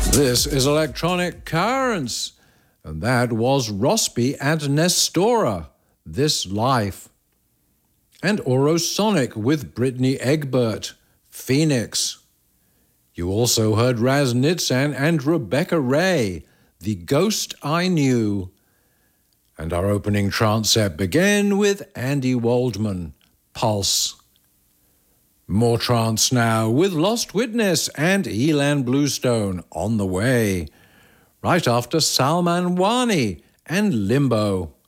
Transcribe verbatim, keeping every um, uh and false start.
This is Electronic Currents, and that was Rossby and Nestora, This Life. And Orosonic with Brittany Egbert, Phoenix. You also heard Raz Nitzan and Rebecca Ray, The Ghost I Knew. And our opening trance set began with Andy Waldman, Pulse. More trance now with Lost Witness and Elan Bluestone on the way, right after Salman Wani and Limbo.